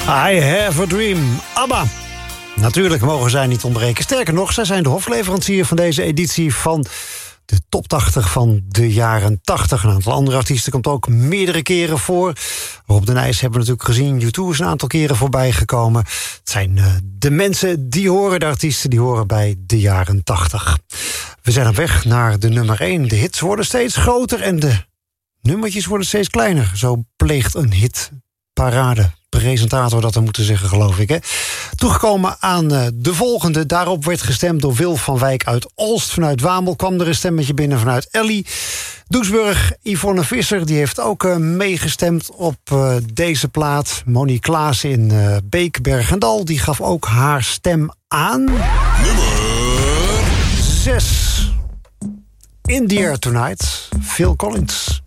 I have a dream. ABBA. Natuurlijk mogen zij niet ontbreken. Sterker nog, zij zijn de hofleverancier van deze editie van de top 80 van de jaren 80. Een aantal andere artiesten komt ook meerdere keren voor. Rob de Nijs hebben we natuurlijk gezien. U2 is een aantal keren voorbij gekomen. Het zijn de mensen die horen, de artiesten die horen bij de jaren 80. We zijn op weg naar de nummer 1. De hits worden steeds groter en de nummertjes worden steeds kleiner. Zo pleegt een hitparade presentator dat te moeten zeggen, geloof ik. Hè? Toegekomen aan de volgende. Daarop werd gestemd door Wil van Wijk uit Olst. Vanuit Wamel kwam er een stemmetje binnen vanuit Ellie. Doesburg, Yvonne Visser, die heeft ook meegestemd op deze plaat. Monique Klaas in Beek, Bergendal, die gaf ook haar stem aan. Nummer 6. In the Air Tonight, Phil Collins.